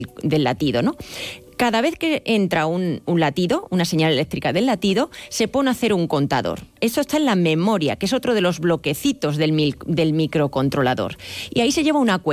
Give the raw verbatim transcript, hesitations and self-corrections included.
del latido, ¿no? Cada vez que entra un, un latido, una señal eléctrica del latido, se pone a hacer un contador. Esto está en la memoria, que es otro de los bloquecitos del, mil, del microcontrolador. Y ahí se lleva una cuenta.